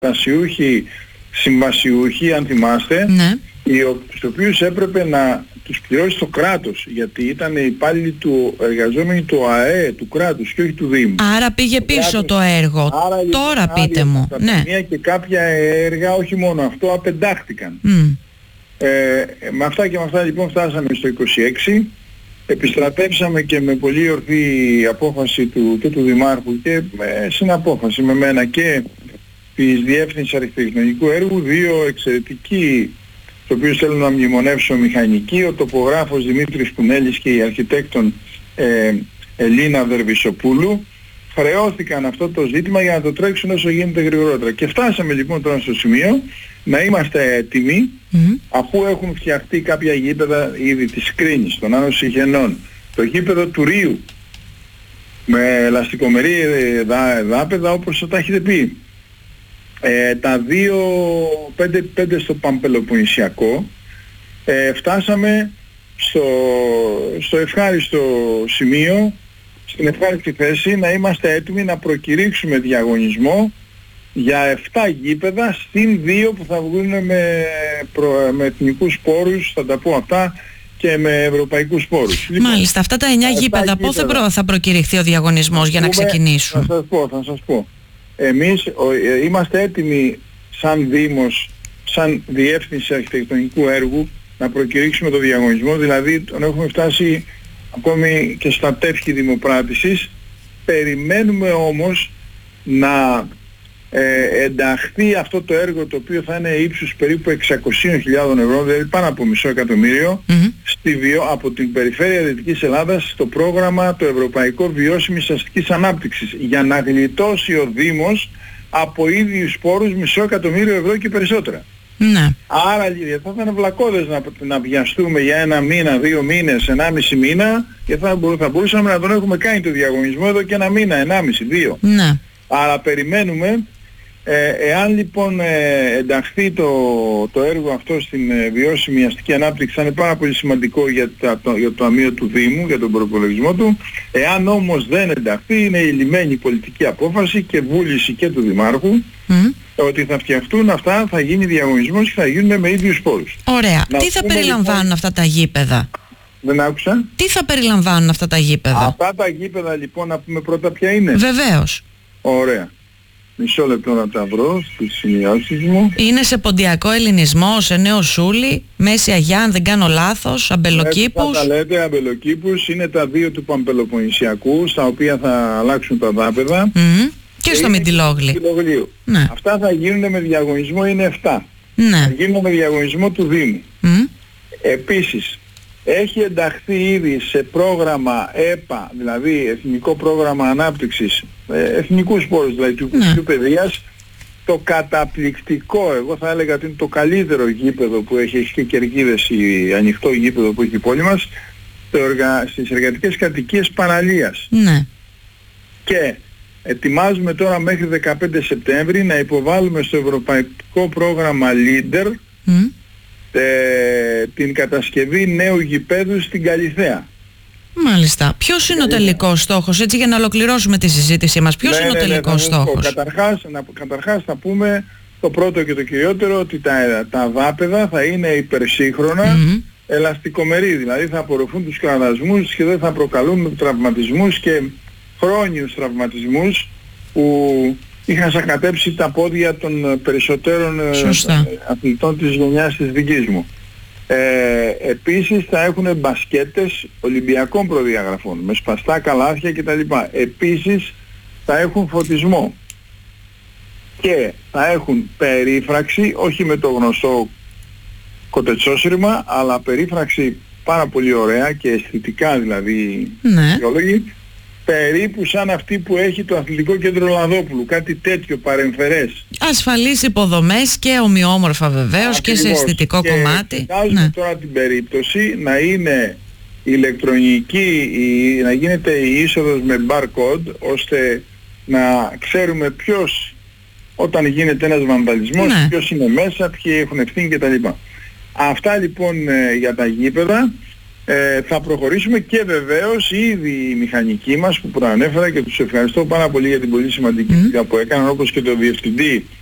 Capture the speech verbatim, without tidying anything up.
συμβασιούχοι, συμβασιούχοι αν θυμάστε, ναι. τους οποίους έπρεπε να τους πληρώσει το κράτος, γιατί ήταν υπάλληλοι του εργαζόμενοι του ΑΕ, του κράτους και όχι του Δήμου. Άρα πήγε το πίσω κράτος, το έργο. άρα, Τώρα άρα, πείτε μου. Ναι. Και κάποια έργα, όχι μόνο αυτό, απεντάχτηκαν. Mm. Ε, με αυτά και με αυτά λοιπόν φτάσαμε στο είκοσι έξι, επιστρατεύσαμε και με πολύ ορθή απόφαση του, και του Δημάρχου και με συναπόφαση με μένα και της Διεύθυνσης Αρχιτεκτονικού Έργου, δύο εξαιρετικοί, τους οποίους θέλω να μνημονεύσω, μηχανικοί, ο τοπογράφος Δημήτρης Κουνέλης και η αρχιτέκτον ε, Ελίνα Δερβισοπούλου, χρεώθηκαν αυτό το ζήτημα για να το τρέξουν όσο γίνεται γρηγορότερα. Και φτάσαμε λοιπόν τώρα στο σημείο να είμαστε έτοιμοι, mm-hmm. αφού έχουν φτιαχτεί κάποια γήπεδα ήδη της Κρίνης, των Άνω Συγενών, το γήπεδο του Ρίου, με ελαστικομερή δά, δάπεδα όπως τα έχετε πει. Ε, τα δύο πέντε πέντε στο Παμπελοποννησιακό, ε, φτάσαμε στο, στο ευχάριστο σημείο, στην ευχάριστη θέση να είμαστε έτοιμοι να προκηρύξουμε διαγωνισμό για επτά γήπεδα συν δύο που θα βγουν με, προ, με εθνικούς πόρους, θα τα πω αυτά, και με ευρωπαϊκούς πόρους. Μάλιστα, λοιπόν, αυτά τα εννιά γήπεδα, πώς θα, προ, θα προκηρυχθεί ο διαγωνισμός για να ξεκινήσουν? Θα σας πω, θα σας πω. Εμείς ο, ε, είμαστε έτοιμοι σαν Δήμος, σαν Διεύθυνση Αρχιτεκτονικού Έργου να προκηρύξουμε το διαγωνισμό, δηλαδή τον έχουμε φτάσει ακόμη και στα τεύχη δημοπράτησης. Περιμένουμε όμως να ε, ενταχθεί αυτό το έργο, το οποίο θα είναι ύψους περίπου εξακόσιες χιλιάδες ευρώ, δηλαδή πάνω από μισό εκατομμύριο, mm-hmm. στη βιο, από την περιφέρεια Δυτικής Ελλάδας στο πρόγραμμα το Ευρωπαϊκό Βιώσιμης Αστικής Ανάπτυξης, για να γλιτώσει ο Δήμος από ίδιους πόρους μισό εκατομμύριο ευρώ και περισσότερα. Ναι. Άρα θα ήταν βλακώδες να, να βιαστούμε για ένα μήνα, δύο μήνες, ενάμιση μήνα, και θα, θα μπορούσαμε να τον έχουμε κάνει το διαγωνισμό εδώ και ένα μήνα, ενάμιση, δύο. Ναι. Άρα περιμένουμε, ε, εάν λοιπόν ε, ενταχθεί το, το έργο αυτό στην ε, βιώσιμη αστική ανάπτυξη, θα είναι πάρα πολύ σημαντικό για, τα, το, για το αμείο του Δήμου, για τον προπολογισμό του. Εάν όμως δεν ενταχθεί, είναι η λιμένη πολιτική απόφαση και βούληση και του Δημάρχου, mm. ότι θα φτιαχτούν αυτά, θα γίνει διαγωνισμός και θα γίνουν με ίδιους πόρους. Ωραία. Να Τι θα περιλαμβάνουν λοιπόν αυτά τα γήπεδα? Δεν άκουσα. Τι θα περιλαμβάνουν αυτά τα γήπεδα? Αυτά τα γήπεδα λοιπόν, να πούμε πρώτα ποια είναι. Βεβαίως. Ωραία. Μισό λεπτό να τα βρω στις σημειώσεις μου. Είναι σε ποντιακό ελληνισμό, σε Νέο Σούλη, Μέση Αγιά, αν δεν κάνω λάθος, Αμπελοκήπους. Έτσι θα τα λέτε, Αμπελοκήπους. Είναι τα δύο του Παμπελοποννησιακού, στα οποία θα αλλάξουν τα δάπεδα. Mm-hmm. Και στο Μητυλόγλι. Ναι. Αυτά θα γίνουν με διαγωνισμό, είναι επτά. Ναι. Θα γίνουν με διαγωνισμό του Δήμου. Mm. Επίσης, έχει ενταχθεί ήδη σε πρόγραμμα ΕΠΑ, δηλαδή Εθνικό Πρόγραμμα Ανάπτυξης, εθνικούς πόρους δηλαδή του Υπουργείου Παιδείας, το καταπληκτικό, εγώ θα έλεγα ότι είναι το καλύτερο γήπεδο που έχει, έχει και κερκίδες, η ανοιχτό γήπεδο που έχει η πόλη μας, το εργα... στις εργατικές κατοικίες Παραλίας. Ναι. Και ετοιμάζουμε τώρα μέχρι δεκαπέντε Σεπτέμβρη να υποβάλουμε στο Ευρωπαϊκό Πρόγραμμα Leader mm. ε, την κατασκευή νέου γηπέδου στην Καλιθέα. Μάλιστα. Ποιος είναι ο τελικός στόχος, έτσι, για να ολοκληρώσουμε τη συζήτησή μας? Ποιος ναι, είναι ο ναι, τελικός ναι, στόχος? Καταρχάς, να, καταρχάς θα πούμε το πρώτο και το κυριότερο, ότι τα, τα δάπεδα θα είναι υπερσύγχρονα, mm-hmm. ελαστικομερή, δηλαδή θα απορροφούν τους κραδασμούς και δεν θα προκαλούν τραυματισμούς και χρόνιους τραυματισμούς που είχαν σακατέψει τα πόδια των περισσότερων Σωστά. αθλητών της γενιάς της δικής μου. Ε, επίσης θα έχουν μπασκέτες ολυμπιακών προδιαγραφών με σπαστά καλάθια κτλ. Επίσης θα έχουν φωτισμό και θα έχουν περίφραξη, όχι με το γνωστό κοτετσόσυρμα, αλλά περίφραξη πάρα πολύ ωραία και αισθητικά, δηλαδή ναι. Βιολόγοι, περίπου σαν αυτή που έχει το Αθλητικό Κέντρο Λαδόπουλου, κάτι τέτοιο παρεμφερές. Ασφαλείς υποδομές και ομοιόμορφα βεβαίως. Ακριβώς. Και σε αισθητικό και κομμάτι. Κοιτάζουμε ναι. τώρα την περίπτωση να είναι ηλεκτρονική, η, να γίνεται η είσοδος με barcode, ώστε να ξέρουμε ποιος, όταν γίνεται ένας βανδαλισμός, ναι. ποιος είναι μέσα, ποιοι έχουν ευθύνη κτλ. Αυτά λοιπόν ε, για τα γήπεδα. Ε, θα προχωρήσουμε και βεβαίως ήδη οι μηχανικοί μας που προανέφερα, και τους ευχαριστώ πάρα πολύ για την πολύ σημαντική δουλειά mm. που έκαναν, όπως και το Διευθυντή